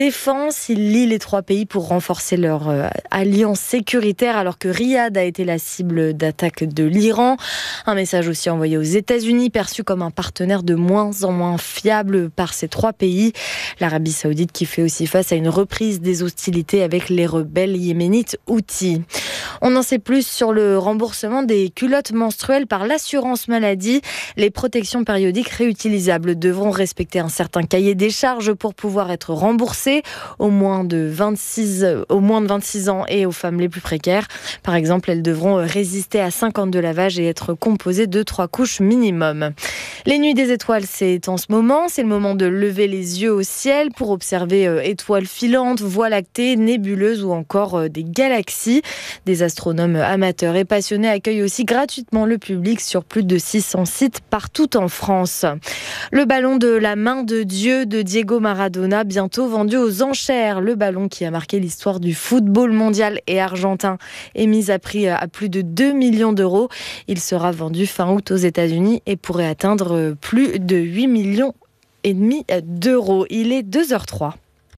Défense, il lie les trois pays pour renforcer leur alliance sécuritaire alors que Riyad a été la cible d'attaques de l'Iran. Un message aussi envoyé aux États-Unis, perçu comme un partenaire de moins en moins fiable par ces trois pays. L'Arabie Saoudite qui fait aussi face à une reprise des hostilités avec les rebelles yéménites Houthis. On en sait plus sur le remboursement des culottes menstruelles par l'assurance maladie. Les protections périodiques réutilisables devront respecter un certain cahier des charges pour pouvoir être remboursées aux moins de 26 ans et aux femmes les plus précaires. Par exemple, elles devront résister à 5 ans de lavage et être composées de 3 couches minimum. Les nuits des étoiles, c'est en ce moment. C'est le moment de lever les yeux au ciel pour observer étoiles filantes, voies lactées, nébuleuses ou encore des galaxies. Des astronomes amateurs et passionnés accueillent aussi gratuitement le public sur plus de 600 sites partout en France. Le ballon de la main de Dieu de Diego Maradona, bientôt vendu aux enchères. Le ballon qui a marqué l'histoire du football mondial et argentin est mis à prix à plus de 2 millions d'euros. Il sera vendu fin août aux États-Unis et pourrait atteindre plus de 8 millions et demi d'euros. Il est 2h03.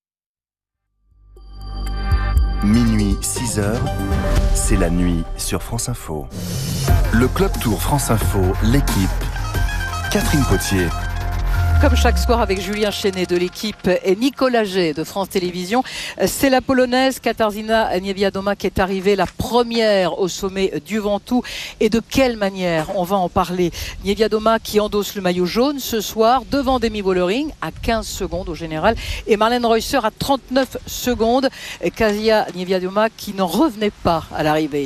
Minuit 6h, c'est la nuit sur France Info. Le Club Tour France Info, l'équipe. Catherine Potier. Comme chaque soir avec Julien Chenet de l'équipe et Nicolas Gay de France Télévisions, c'est la Polonaise Katarzyna Niewiadoma qui est arrivée la première au sommet du Ventoux. Et de quelle manière? On va en parler. Niewiadoma qui endosse le maillot jaune ce soir devant Demi Vollering à 15 secondes au général et Marlene Reusser à 39 secondes. Kasia Niewiadoma qui n'en revenait pas à l'arrivée.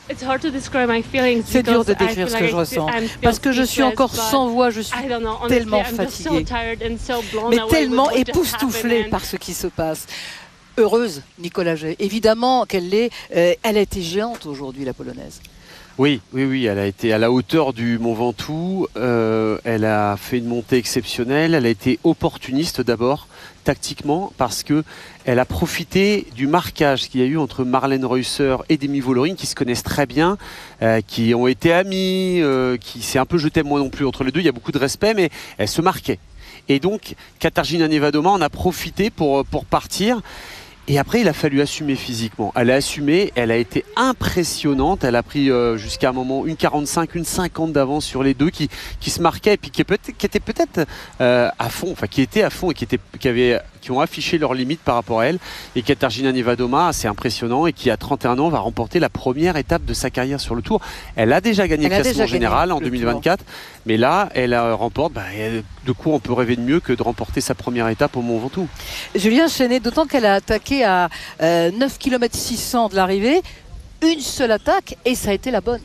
C'est dur de décrire ce que je ressens parce que je suis encore sans voix, je suis tellement fatiguée, mais tellement époustouflée par ce qui se passe. Heureuse, Nicolas Gay. Évidemment qu'elle l'est. Elle a été géante aujourd'hui, la Polonaise. Oui, elle a été à la hauteur du Mont Ventoux, elle a fait une montée exceptionnelle, elle a été opportuniste d'abord, tactiquement, parce que elle a profité du marquage qu'il y a eu entre Marlene Reusser et Demi Vollering, qui se connaissent très bien, qui ont été amis, qui s'est un peu jeté moi non plus entre les deux, il y a beaucoup de respect, mais elles se marquaient. Et donc, Katarzyna Niewiadoma en a profité pour partir. Et après, il a fallu assumer physiquement. Elle a assumé, elle a été impressionnante. Elle a pris jusqu'à un moment 1,45, 1,50 d'avance sur les deux qui se marquaient et puis qui étaient peut-être à fond, enfin qui étaient à fond et qui ont affiché leurs limites par rapport à elle. Et Katarzyna Niewiadoma, c'est impressionnant et qui à 31 ans va remporter la première étape de sa carrière sur le Tour. Elle a déjà gagné le classement général en 2024, mais là, elle remporte. De quoi on peut rêver de mieux que de remporter sa première étape au Mont Ventoux. Julien Chenet, d'autant qu'elle a attaqué à 9 km 600 de l'arrivée, une seule attaque et ça a été la bonne.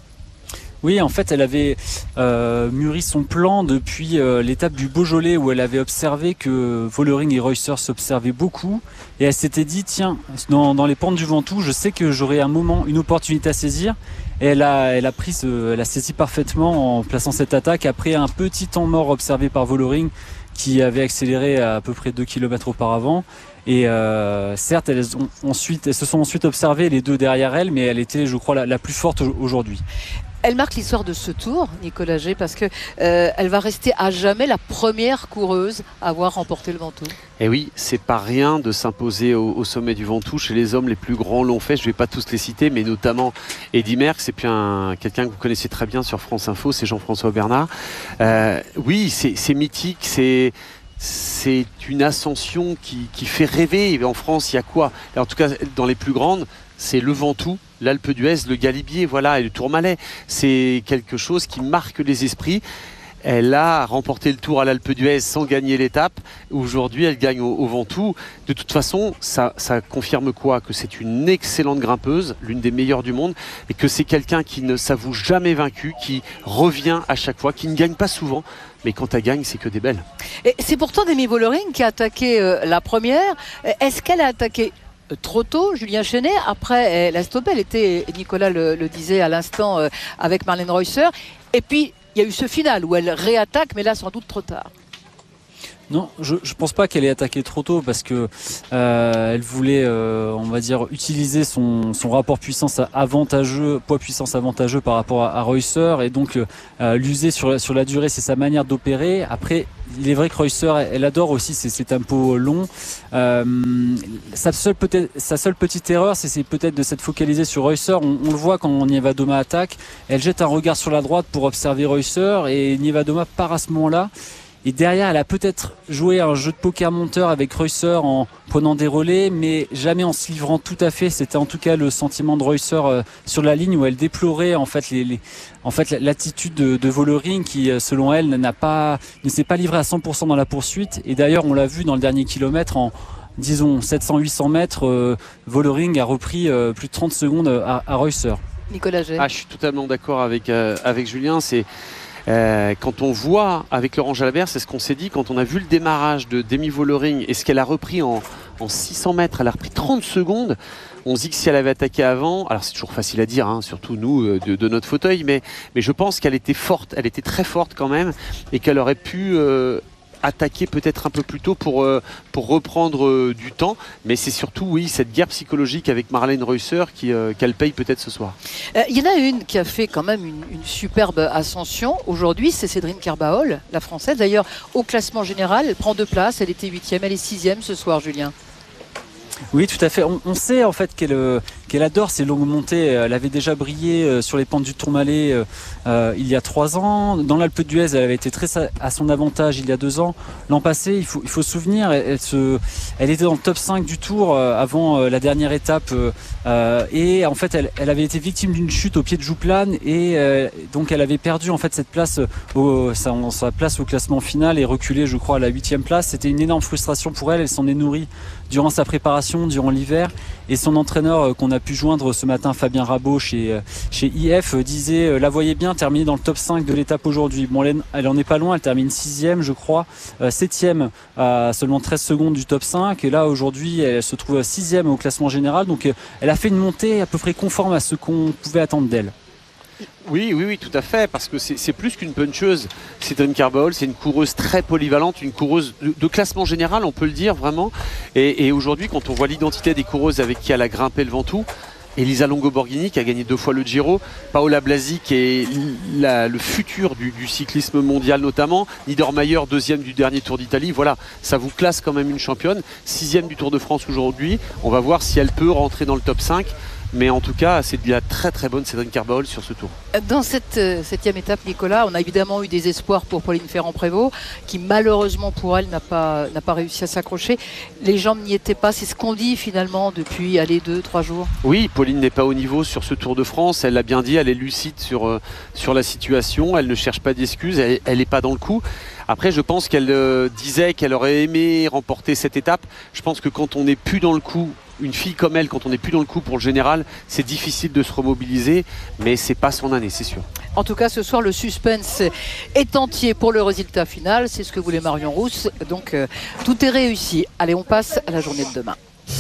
Oui, en fait, elle avait mûri son plan depuis l'étape du Beaujolais où elle avait observé que Vollering et Reusser s'observaient beaucoup. Et elle s'était dit, tiens, dans les pentes du Ventoux, je sais que j'aurai un moment, une opportunité à saisir. Et elle a saisi parfaitement en plaçant cette attaque après un petit temps mort observé par Vollering qui avait accéléré à peu près 2 km auparavant. Et certes, elles se sont ensuite observées les deux derrière elle, mais elle était, je crois, la plus forte aujourd'hui. Elle marque l'histoire de ce Tour, Nicolas Gay, parce que elle va rester à jamais la première coureuse à avoir remporté le Ventoux. Et oui, c'est pas rien de s'imposer au sommet du Ventoux. Chez les hommes, les plus grands l'ont fait. Je vais pas tous les citer, mais notamment Eddy Merckx, et puis quelqu'un que vous connaissez très bien sur France Info, c'est Jean-François Bernard. Oui, c'est mythique, c'est une ascension qui fait rêver. Et en France, il y a quoi? En tout cas, dans les plus grandes, c'est le Ventoux, l'Alpe d'Huez, le Galibier, voilà, et le Tourmalet. C'est quelque chose qui marque les esprits. Elle a remporté le Tour à l'Alpe d'Huez sans gagner l'étape. Aujourd'hui, elle gagne au Ventoux. De toute façon, ça confirme quoi? Que c'est une excellente grimpeuse, l'une des meilleures du monde, et que c'est quelqu'un qui ne s'avoue jamais vaincu, qui revient à chaque fois, qui ne gagne pas souvent. Mais quand elle gagne, c'est que des belles. Et c'est pourtant Demi Vollering qui a attaqué la première. Est-ce qu'elle a attaqué trop tôt, Julien Chenet? Après, elle a stoppé. Elle était, Nicolas le disait à l'instant, avec Marlene Reusser. Et puis, il y a eu ce final où elle réattaque, mais là, sans doute trop tard. Non, je pense pas qu'elle ait attaqué trop tôt parce que elle voulait, on va dire, utiliser son rapport poids-puissance avantageux par rapport à Reusser et donc l'user sur la durée, c'est sa manière d'opérer. Après, il est vrai que Reusser, elle adore aussi ses tempos longs. Sa seule petite erreur, c'est peut-être de s'être focalisé sur Reusser. On le voit quand Niewiadoma attaque. Elle jette un regard sur la droite pour observer Reusser et Niewiadoma part à ce moment-là. Et derrière, elle a peut-être joué un jeu de poker monteur avec Reusser en prenant des relais, mais jamais en se livrant tout à fait. C'était en tout cas le sentiment de Reusser sur la ligne où elle déplorait en fait l'attitude de Vollering qui, selon elle, ne s'est pas livré à 100% dans la poursuite. Et d'ailleurs, on l'a vu dans le dernier kilomètre en disons 700-800 mètres, Vollering a repris plus de 30 secondes à Reusser. Nicolas Jay. Je suis totalement d'accord avec Julien. Quand on voit avec Laurent Jalabert, c'est ce qu'on s'est dit quand on a vu le démarrage de Demi Vollering et ce qu'elle a repris en 600 mètres, elle a repris 30 secondes. On se dit que si elle avait attaqué avant, alors c'est toujours facile à dire, surtout nous de notre fauteuil, mais je pense qu'elle était forte, elle était très forte quand même et qu'elle aurait pu attaquer peut-être un peu plus tôt pour reprendre du temps, mais c'est surtout cette guerre psychologique avec Marlène Reusser qu'elle paye peut-être ce soir. Il y en a une qui a fait quand même une superbe ascension aujourd'hui, c'est Sédrine Kerbaol, la française. D'ailleurs, au classement général, elle prend 2 places, elle était 8e, elle est 6e ce soir, Julien. Oui, tout à fait. On sait en fait qu'elle adore ces longues montées. Elle avait déjà brillé sur les pentes du Tourmalet il y a 3 ans. Dans l'Alpe d'Huez, elle avait été très à son avantage il y a 2 ans. L'an passé, il faut se souvenir, elle était dans le top 5 du Tour avant la dernière étape. Et en fait, elle avait été victime d'une chute au pied de Jouplane et donc elle avait perdu en fait cette place, sa place au classement final et reculé, je crois, à la 8e place. C'était une énorme frustration pour elle. Elle s'en est nourrie durant sa préparation, durant l'hiver. Et son entraîneur qu'on a pu joindre ce matin, Fabien Rabot chez IF, disait la voyait bien terminer dans le top 5 de l'étape aujourd'hui. Bon, elle en est pas loin, elle termine 6e je crois, 7e à seulement 13 secondes du top 5. Et là aujourd'hui elle se trouve 6e au classement général. Donc elle a fait une montée à peu près conforme à ce qu'on pouvait attendre d'elle. Oui, tout à fait, parce que c'est plus qu'une puncheuse. Sédrine Kerbaol, c'est une coureuse très polyvalente, une coureuse de classement général, on peut le dire vraiment. Et aujourd'hui, quand on voit l'identité des coureuses avec qui elle a grimpé le Ventoux, Elisa Longo-Borghini qui a gagné 2 fois le Giro, Paola Blasi qui est le futur du cyclisme mondial notamment, Niedermayer 2e du dernier Tour d'Italie, voilà, ça vous classe quand même une championne, 6e du Tour de France aujourd'hui. On va voir si elle peut rentrer dans le top 5. Mais en tout cas, c'est de la très très bonne Sédrine Kerbaol sur ce tour. Dans cette 7e étape, Nicolas, on a évidemment eu des espoirs pour Pauline Ferrand-Prévot, qui malheureusement pour elle n'a pas réussi à s'accrocher. Les jambes n'y étaient pas, c'est ce qu'on dit finalement depuis 2-3 jours. Oui, Pauline n'est pas au niveau sur ce Tour de France, elle l'a bien dit, elle est lucide sur la situation, elle ne cherche pas d'excuses, elle n'est pas dans le coup. Après, je pense qu'elle disait qu'elle aurait aimé remporter cette étape. Je pense que quand on n'est plus dans le coup, une fille comme elle, quand on n'est plus dans le coup pour le général, c'est difficile de se remobiliser, mais c'est pas son année, c'est sûr. En tout cas, ce soir, le suspense est entier pour le résultat final. C'est ce que voulait Marion Rousse. Donc, tout est réussi. Allez, on passe à la journée de demain.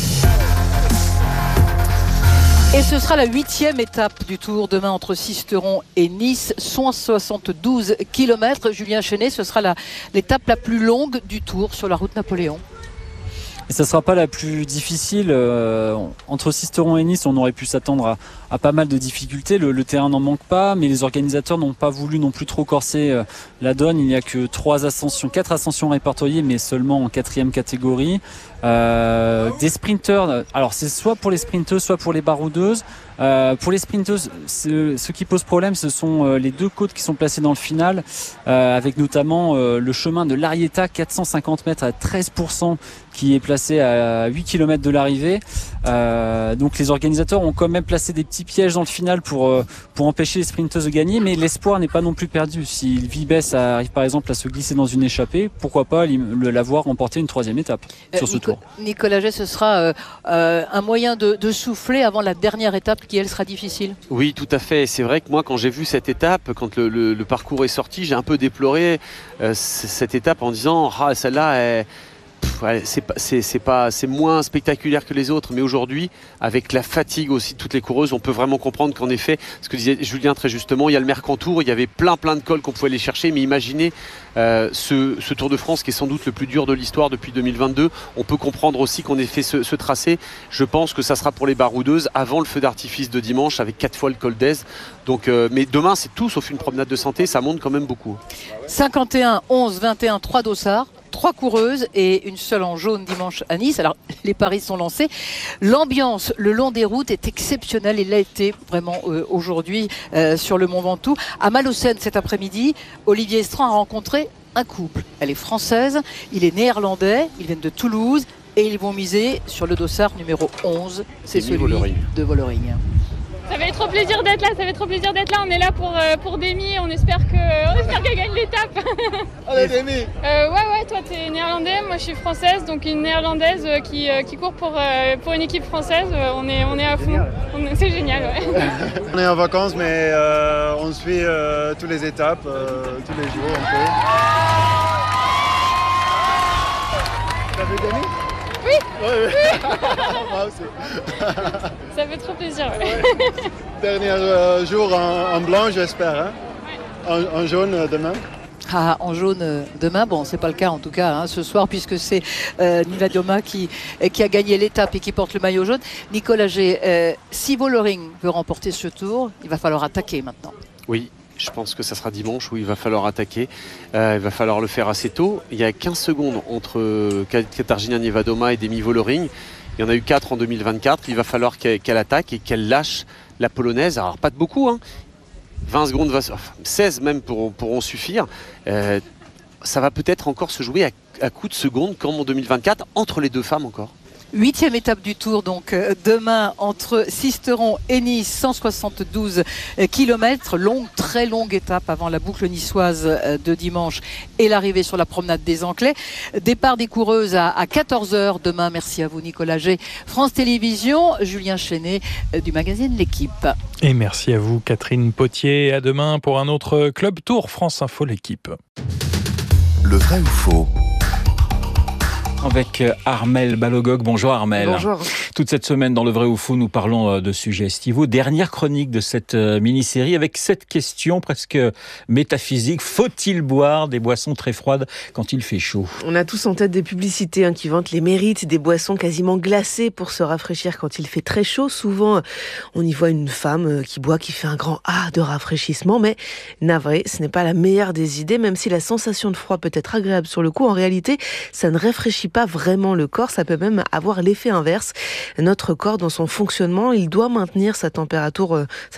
Et ce sera la 8e étape du Tour demain entre Sisteron et Nice, 172 km. Julien Chenet, ce sera l'étape la plus longue du Tour sur la route Napoléon. Et ça ne sera pas la plus difficile. Entre Sisteron et Nice, on aurait pu s'attendre à pas mal de difficultés. Le terrain n'en manque pas, mais les organisateurs n'ont pas voulu non plus trop corser la donne. Il n'y a que 4 ascensions répertoriées, mais seulement en 4e catégorie. Des sprinteurs, alors c'est soit pour les sprinteuses, soit pour les baroudeuses. Pour les sprinteuses, ce qui pose problème, ce sont les 2 côtes qui sont placées dans le final, avec notamment le chemin de l'Arieta, 450 mètres à 13%, qui est placé à 8 km de l'arrivée. Donc les organisateurs ont quand même placé des petits pièges dans le final pour empêcher les sprinteuses de gagner, mais l'espoir n'est pas non plus perdu. Si Vibes arrive par exemple à se glisser dans une échappée, pourquoi pas la voir remporter une 3e étape sur ce tour. Nicolas Jay, ce sera un moyen de souffler avant la dernière étape qui elle sera difficile. Oui, tout à fait. C'est vrai que moi quand j'ai vu cette étape, quand le parcours est sorti, j'ai un peu déploré cette étape en disant celle-là c'est moins spectaculaire que les autres, mais aujourd'hui, avec la fatigue aussi de toutes les coureuses, on peut vraiment comprendre qu'en effet, ce que disait Julien très justement, il y a le Mercantour, il y avait plein de cols qu'on pouvait aller chercher, mais imaginez ce Tour de France qui est sans doute le plus dur de l'histoire depuis 2022. On peut comprendre aussi qu'on ait fait ce tracé. Je pense que ça sera pour les baroudeuses avant le feu d'artifice de dimanche avec 4 fois le col d'Aise. Donc, mais demain, c'est tout sauf une promenade de santé, ça monte quand même beaucoup. 51, 11, 21, 3 dossards. 3 coureuses et une seule en jaune dimanche à Nice. Alors les paris sont lancés. L'ambiance le long des routes est exceptionnelle. Il l'a été vraiment aujourd'hui sur le Mont Ventoux. À Malocène cet après-midi, Olivier Estran a rencontré un couple. Elle est française, il est néerlandais, ils viennent de Toulouse et ils vont miser sur le dossard numéro 11. C'est celui de Vollering. Ça fait trop plaisir d'être là, On est là pour Demi, on espère qu'elle gagne l'étape. Allez Demi. Ouais, toi t'es néerlandais, moi je suis française, donc une néerlandaise qui court pour une équipe française, on est à fond. C'est génial, ouais. On est en vacances, mais on suit toutes les étapes, tous les jours un peu. T'as vu Demi? Oui. Moi aussi. Ça fait trop plaisir. Ouais. Dernier jour en blanc, j'espère. Hein? En jaune demain. Ah, en jaune demain, bon, c'est pas le cas en tout cas ce soir, puisque c'est Nina Dioma qui a gagné l'étape et qui porte le maillot jaune. Nicolas G, si Vollering veut remporter ce tour, il va falloir attaquer maintenant. Oui. Je pense que ça sera dimanche où il va falloir attaquer. Il va falloir le faire assez tôt. Il y a 15 secondes entre Katarzyna Niewiadoma et Demi Vollering. Il y en a eu 4 en 2024. Il va falloir qu'elle attaque et qu'elle lâche la polonaise. Alors pas de beaucoup, 20 secondes, 16 même pourront suffire. Ça va peut-être encore se jouer à coups de secondes comme en 2024 entre les deux femmes encore. 8e étape du Tour, donc demain entre Sisteron et Nice, 172 km, très longue étape avant la boucle niçoise de dimanche et l'arrivée sur la promenade des Anclais. Départ des coureuses à 14h demain. Merci à vous Nicolas G, France Télévisions, Julien Chenet du magazine L'Équipe. Et merci à vous Catherine Potier. À demain pour un autre Club Tour France Info L'Équipe. Le vrai ou faux? Avec Armelle Balogog. Bonjour Armelle. Bonjour. Toute cette semaine dans Le Vrai ou Faux, nous parlons de sujets estivaux. Dernière chronique de cette mini-série avec cette question presque métaphysique. Faut-il boire des boissons très froides quand il fait chaud? On a tous en tête des publicités qui vantent les mérites des boissons quasiment glacées pour se rafraîchir quand il fait très chaud. Souvent, on y voit une femme qui boit, qui fait un grand « ah » de rafraîchissement. Mais navré, ce n'est pas la meilleure des idées. Même si la sensation de froid peut être agréable sur le coup, en réalité, ça ne rafraîchit pas vraiment le corps. Ça peut même avoir l'effet inverse. Notre corps, dans son fonctionnement, il doit maintenir sa température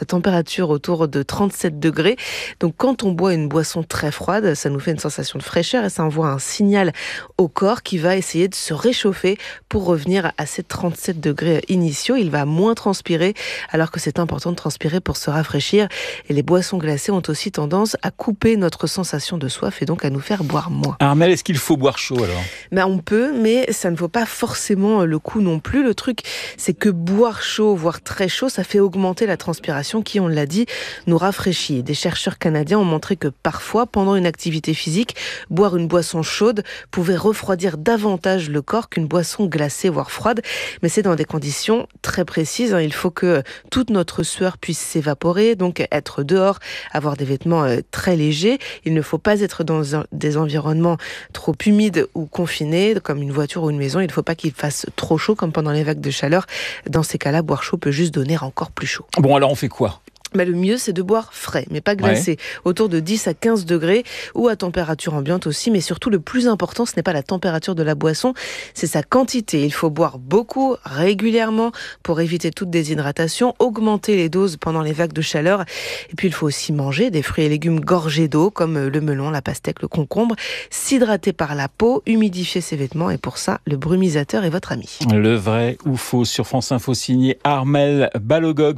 autour de 37 degrés. Donc quand on boit une boisson très froide, ça nous fait une sensation de fraîcheur et ça envoie un signal au corps qui va essayer de se réchauffer pour revenir à ces 37 degrés initiaux. Il va moins transpirer alors que c'est important de transpirer pour se rafraîchir. Et les boissons glacées ont aussi tendance à couper notre sensation de soif et donc à nous faire boire moins. Armelle, est-ce qu'il faut boire chaud alors? On peut, mais ça ne vaut pas forcément le coup non plus. Le truc, c'est que boire chaud, voire très chaud, ça fait augmenter la transpiration qui, on l'a dit, nous rafraîchit. Des chercheurs canadiens ont montré que parfois, pendant une activité physique, boire une boisson chaude pouvait refroidir davantage le corps qu'une boisson glacée, voire froide. Mais c'est dans des conditions très précises. Il faut que toute notre sueur puisse s'évaporer, donc être dehors, avoir des vêtements très légers. Il ne faut pas être dans des environnements trop humides ou confinés, comme une voiture ou une maison. Il ne faut pas qu'il fasse trop chaud comme pendant les vagues de chaleur. Dans ces cas-là, boire chaud peut juste donner encore plus chaud. Bon, alors on fait quoi? Le mieux, c'est de boire frais, mais pas glacé, autour de 10 à 15 degrés ou à température ambiante aussi. Mais surtout, le plus important, ce n'est pas la température de la boisson, c'est sa quantité. Il faut boire beaucoup, régulièrement, pour éviter toute déshydratation, augmenter les doses pendant les vagues de chaleur. Et puis, il faut aussi manger des fruits et légumes gorgés d'eau, comme le melon, la pastèque, le concombre, s'hydrater par la peau, humidifier ses vêtements. Et pour ça, le brumisateur est votre ami. Le vrai ou faux sur France Info, signé Armelle Balogog.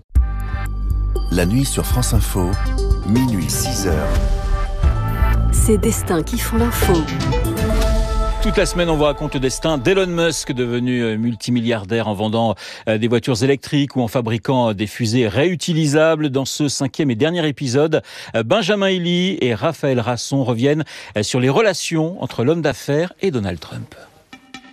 La nuit sur France Info, minuit 6h. Ces destins qui font l'info. Toute la semaine, on vous raconte le destin d'Elon Musk, devenu multimilliardaire en vendant des voitures électriques ou en fabriquant des fusées réutilisables. Dans ce 5e et dernier épisode, Benjamin Elie et Raphaël Rasson reviennent sur les relations entre l'homme d'affaires et Donald Trump.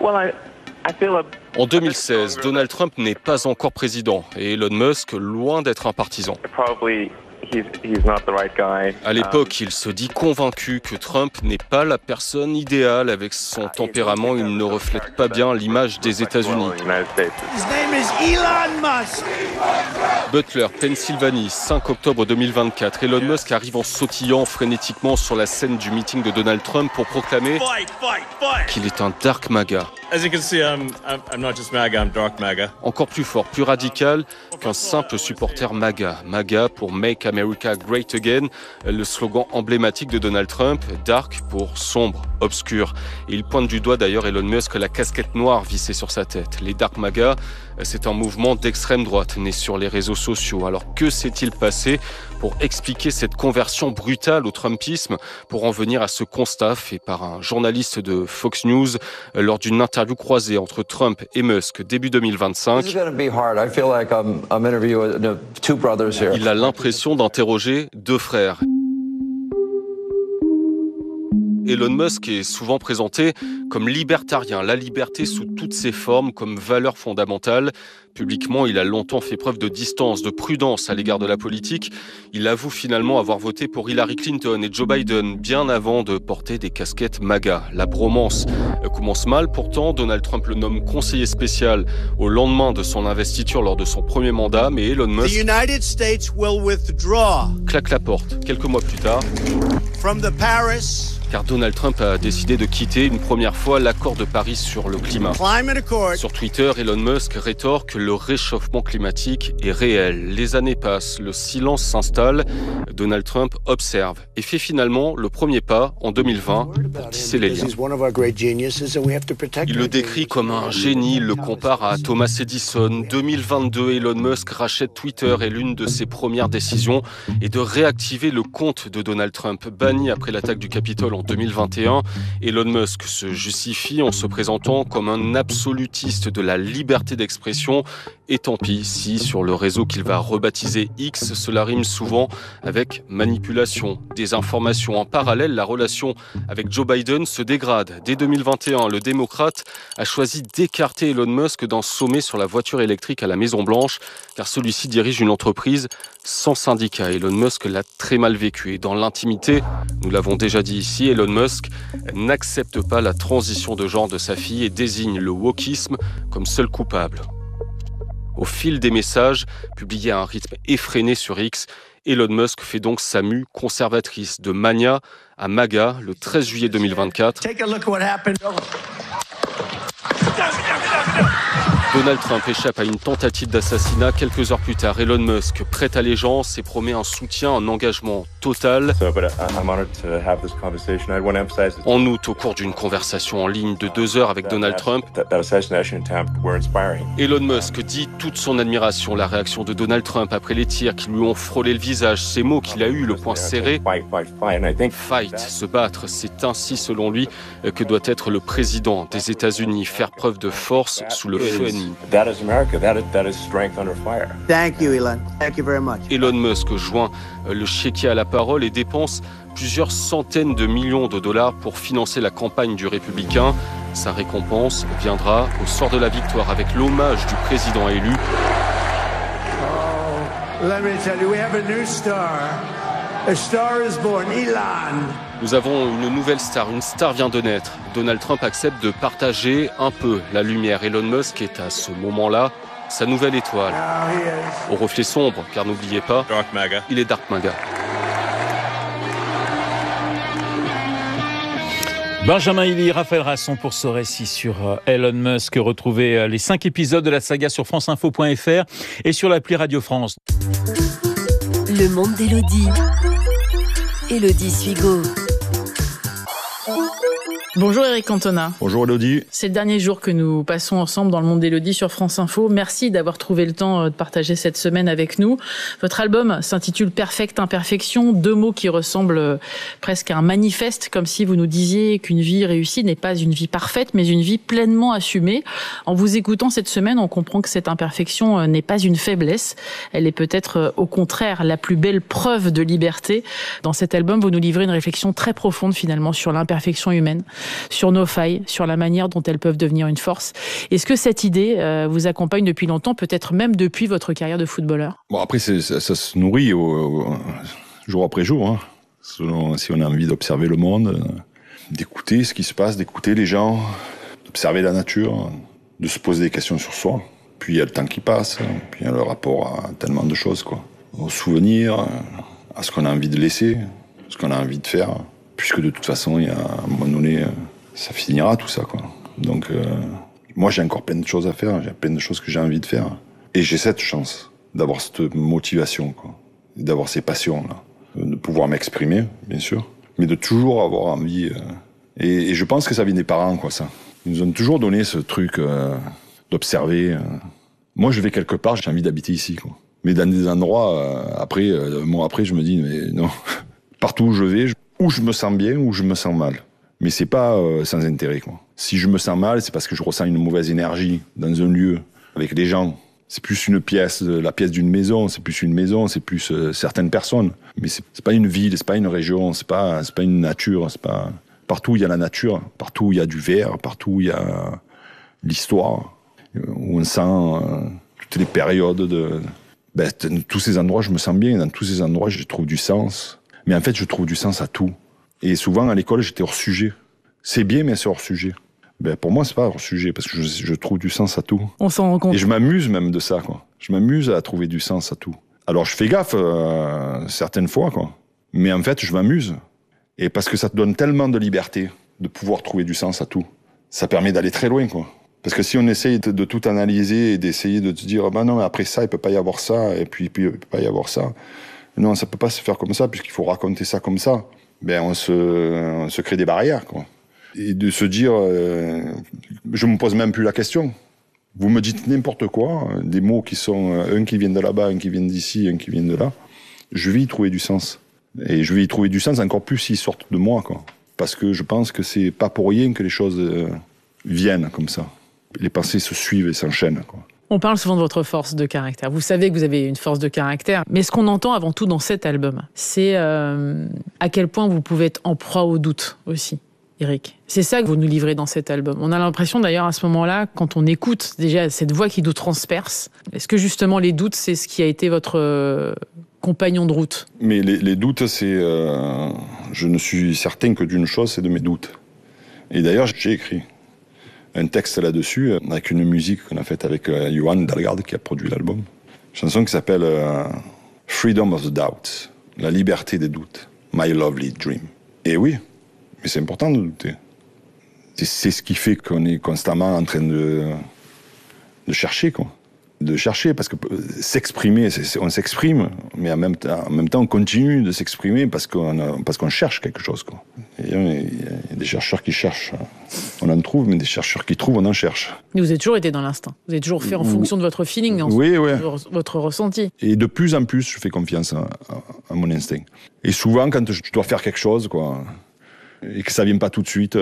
En 2016, Donald Trump n'est pas encore président et Elon Musk loin d'être un partisan. À l'époque, il se dit convaincu que Trump n'est pas la personne idéale. Avec son tempérament, il ne reflète pas bien l'image des États-Unis. Butler, Pennsylvanie, 5 octobre 2024. Elon Musk arrive en sautillant frénétiquement sur la scène du meeting de Donald Trump pour proclamer qu'il est un dark MAGA. Encore plus fort, plus radical qu'un simple supporter MAGA. MAGA pour Make America Great Again, le slogan emblématique de Donald Trump, dark pour sombre, obscur. Et il pointe du doigt d'ailleurs Elon Musk la casquette noire vissée sur sa tête. Les dark MAGA, c'est un mouvement d'extrême droite né sur les réseaux sociaux. Alors que s'est-il passé pour expliquer cette conversion brutale au trumpisme, pour en venir à ce constat fait par un journaliste de Fox News lors d'une interview croisée entre Trump et Musk début 2025. Il a l'impression d'interroger deux frères. Elon Musk est souvent présenté comme libertarien, la liberté sous toutes ses formes comme valeur fondamentale. Publiquement, il a longtemps fait preuve de distance, de prudence à l'égard de la politique. Il avoue finalement avoir voté pour Hillary Clinton et Joe Biden bien avant de porter des casquettes MAGA. La bromance commence mal, pourtant Donald Trump le nomme conseiller spécial au lendemain de son investiture lors de son premier mandat, mais Elon Musk claque la porte quelques mois plus tard. Car Donald Trump a décidé de quitter une première fois l'accord de Paris sur le climat. Sur Twitter, Elon Musk rétorque: le réchauffement climatique est réel. Les années passent, le silence s'installe. Donald Trump observe et fait finalement le premier pas en 2020 pour tisser les liens. Il le décrit comme un génie, le compare à Thomas Edison. 2022, Elon Musk rachète Twitter et l'une de ses premières décisions est de réactiver le compte de Donald Trump, banni après l'attaque du Capitole en 2021. Elon Musk se justifie en se présentant comme un absolutiste de la liberté d'expression. Et tant pis si, sur le réseau qu'il va rebaptiser X, cela rime souvent avec manipulation, désinformation. En parallèle, la relation avec Joe Biden se dégrade. Dès 2021, le démocrate a choisi d'écarter Elon Musk d'un sommet sur la voiture électrique à la Maison-Blanche, car celui-ci dirige une entreprise sans syndicat. Elon Musk l'a très mal vécu. Et dans l'intimité, nous l'avons déjà dit ici, Elon Musk n'accepte pas la transition de genre de sa fille et désigne le wokisme comme seul coupable. Au fil des messages, publiés à un rythme effréné sur X, Elon Musk fait donc sa mue conservatrice de mania à MAGA le 13 juillet 2024. Donald Trump échappe à une tentative d'assassinat. Quelques heures plus tard, Elon Musk prête allégeance et promet un soutien, un engagement total. En août, au cours d'une conversation en ligne de 2 heures avec Donald Trump, Elon Musk dit toute son admiration. La réaction de Donald Trump après les tirs qui lui ont frôlé le visage, ces mots qu'il a eu, le poing serré. Fight, se battre, c'est ainsi selon lui que doit être le président des États-Unis, faire preuve de force sous le feu ennemi. That is America. That is strength under fire. Thank you, Elon. Thank you very much. Elon Musk joint le chéquier à la parole et dépense plusieurs centaines de millions de dollars pour financer la campagne du républicain. Sa récompense viendra au soir de la victoire avec l'hommage du président élu. Oh, let me tell you, we have a new star. A star is born, Elon. Nous avons une nouvelle star, une star vient de naître. Donald Trump accepte de partager un peu la lumière. Elon Musk est à ce moment-là sa nouvelle étoile. Au reflet sombre, car n'oubliez pas, il est Dark MAGA. Benjamin Hilly, Raphaël Rasson pour ce récit sur Elon Musk. Retrouvez les 5 épisodes de la saga sur franceinfo.fr et sur l'appli Radio France. Le monde d'Élodie. Élodie Suigo. Bonjour Eric Cantona. Bonjour Élodie. C'est le dernier jour que nous passons ensemble dans le monde d'Élodie sur France Info. Merci d'avoir trouvé le temps de partager cette semaine avec nous. Votre album s'intitule Perfect Imperfection, 2 mots qui ressemblent presque à un manifeste, comme si vous nous disiez qu'une vie réussie n'est pas une vie parfaite, mais une vie pleinement assumée. En vous écoutant cette semaine, on comprend que cette imperfection n'est pas une faiblesse. Elle est peut-être au contraire la plus belle preuve de liberté. Dans cet album, vous nous livrez une réflexion très profonde finalement sur l'imperfection humaine. sur nos failles, sur la manière dont elles peuvent devenir une force. Est-ce que cette idée vous accompagne depuis longtemps, peut-être même depuis votre carrière de footballeur? Bon, après, ça se nourrit jour après jour, hein. Selon si on a envie d'observer le monde, d'écouter ce qui se passe, d'écouter les gens, d'observer la nature, de se poser des questions sur soi. Puis il y a le temps qui passe, puis il y a le rapport à tellement de choses, quoi. Aux souvenirs, à ce qu'on a envie de laisser, ce qu'on a envie de faire. Puisque de toute façon, il y a un moment donné, ça finira tout ça, quoi. Donc, moi j'ai encore plein de choses à faire, j'ai plein de choses que j'ai envie de faire. Et j'ai cette chance d'avoir cette motivation, quoi. D'avoir ces passions-là. De pouvoir m'exprimer, bien sûr, mais de toujours avoir envie. Et je pense que ça vient des parents, quoi, ça. Ils nous ont toujours donné ce truc d'observer. Moi, je vais quelque part, j'ai envie d'habiter ici, quoi. Mais dans des endroits, après, je me dis, mais non. Partout où je vais, où je me sens bien, où je me sens mal. Mais c'est pas sans intérêt, quoi. Si je me sens mal, c'est parce que je ressens une mauvaise énergie dans un lieu, avec des gens. C'est plus une pièce, la pièce d'une maison, c'est plus une maison, c'est plus certaines personnes. Mais c'est pas une ville, c'est pas une région, c'est pas une nature, c'est pas... Partout où il y a la nature, partout où il y a du vert, partout où il y a l'histoire, où on sent toutes les périodes dans tous ces endroits, je me sens bien, dans tous ces endroits, je trouve du sens. Mais en fait, je trouve du sens à tout. Et souvent, à l'école, j'étais hors sujet. C'est bien, mais c'est hors sujet. Pour moi, c'est pas hors sujet, parce que je trouve du sens à tout. On s'en rend compte. Et je m'amuse même de ça, quoi. Je m'amuse à trouver du sens à tout. Alors, je fais gaffe certaines fois, quoi. Mais en fait, je m'amuse. Et parce que ça te donne tellement de liberté de pouvoir trouver du sens à tout. Ça permet d'aller très loin, quoi. Parce que si on essaye de tout analyser et d'essayer de te dire, non, mais après ça, il peut pas y avoir ça, et puis il peut pas y avoir ça. Non, ça peut pas se faire comme ça, puisqu'il faut raconter ça comme ça. On se crée des barrières, quoi. Et de se dire, je me pose même plus la question. Vous me dites n'importe quoi, des mots qui sont un qui vient de là-bas, un qui vient d'ici, un qui vient de là. Je vais y trouver du sens. Et je vais y trouver du sens encore plus s'ils sortent de moi, quoi. Parce que je pense que c'est pas pour rien que les choses viennent comme ça. Les pensées se suivent et s'enchaînent, quoi. On parle souvent de votre force de caractère. Vous savez que vous avez une force de caractère. Mais ce qu'on entend avant tout dans cet album, c'est à quel point vous pouvez être en proie au doute aussi, Eric. C'est ça que vous nous livrez dans cet album. On a l'impression d'ailleurs à ce moment-là, quand on écoute déjà cette voix qui nous transperce, est-ce que justement les doutes, c'est ce qui a été votre compagnon de route? Mais les doutes, c'est... je ne suis certain que d'une chose, c'est de mes doutes. Et d'ailleurs, j'ai écrit un texte là-dessus, avec une musique qu'on a faite avec Johan Dalgarde, qui a produit l'album. Une chanson qui s'appelle Freedom of the Doubt, la liberté des doutes, My Lovely Dream. Et oui, mais c'est important de douter. C'est ce qui fait qu'on est constamment en train de chercher, quoi. De chercher, parce que s'exprimer, on s'exprime, mais en même temps, on continue de s'exprimer parce qu'on cherche quelque chose, quoi. Et il y a des chercheurs qui cherchent, on en trouve, mais des chercheurs qui trouvent, on en cherche. Mais vous avez toujours été dans l'instinct. Vous avez toujours fait en fonction de votre feeling, oui. Votre ressenti. Et de plus en plus, je fais confiance à mon instinct. Et souvent, quand je dois faire quelque chose, quoi, et que ça vient pas tout de suite,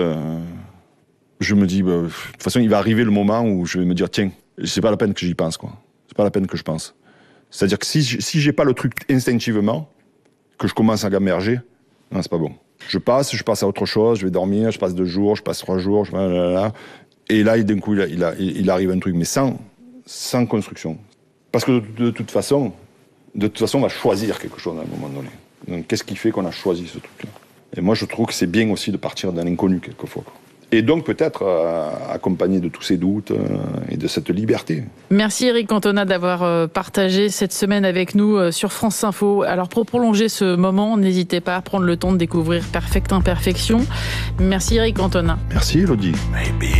je me dis, de toute façon, il va arriver le moment où je vais me dire, tiens, c'est pas la peine que j'y pense, quoi. C'est pas la peine que je pense. C'est-à-dire que si j'ai pas le truc instinctivement, que je commence à gamberger, non, c'est pas bon. Je passe à autre chose, je vais dormir, je passe 2 jours, je passe 3 jours, et là, d'un coup, il arrive un truc, mais sans construction. Parce que de toute façon, on va choisir quelque chose à un moment donné. Donc, qu'est-ce qui fait qu'on a choisi ce truc-là? Et moi, je trouve que c'est bien aussi de partir d'un inconnu, quelquefois, quoi. Et donc peut-être accompagné de tous ces doutes et de cette liberté. Merci Eric Cantona d'avoir partagé cette semaine avec nous sur France Info. Alors pour prolonger ce moment, n'hésitez pas à prendre le temps de découvrir Perfecte Imperfection. Merci Eric Cantona. Merci Elodie. Maybe.